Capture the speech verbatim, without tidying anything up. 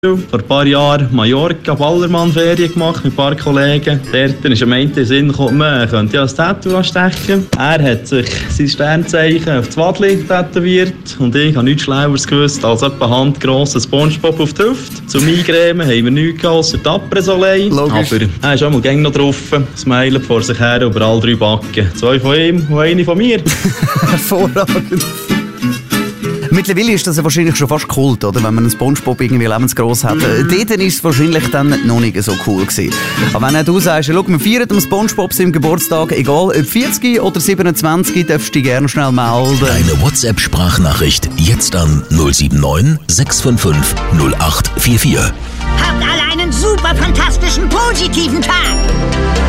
Vor ein paar Jahren Mallorca, Ballermann-Ferien gemacht mit ein paar Kollegen. Dort ist am Ende in den Sinn gekommen, man könnte ja ein Tattoo anstechen. Er hat sich sein Sternzeichen auf das Wadli tätowiert und ich habe nichts Schlaueres gewusst als etwa handgrossen Spongebob auf die Hüfte. Zum Eingremen haben wir nichts außer die Après-Soleil. Aber er ist auch mal noch drauf, smilet vor sich her über alle drei Backen. Zwei von ihm und eine von mir. Hervorragend. Mittlerweile ist das ja wahrscheinlich schon fast Kult, oder? Wenn man einen Spongebob irgendwie lebensgross hat. Mm. Dort war es wahrscheinlich dann noch nicht so cool gewesen. Aber wenn du sagst, schau, wir feiern am Spongebob seinem Geburtstag, egal ob vierzig oder siebenundzwanzig, darfst du dich gerne schnell melden. Eine WhatsApp-Sprachnachricht jetzt an null sieben neun sechs fünf fünf null acht vier vier. Habt alle einen super fantastischen positiven Tag.